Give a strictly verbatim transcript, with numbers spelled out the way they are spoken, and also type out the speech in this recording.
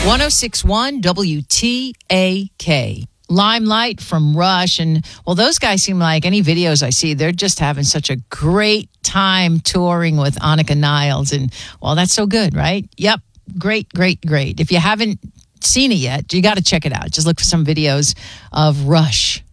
one oh six point one W T A K. Limelight from Rush. And, well, those guys seem like any videos I see, they're just having such a great time touring with Annika Niles. And, well, that's so good, right? Yep. Great, great, great. If you haven't seen it yet, you got to check it out. Just look for some videos of Rush.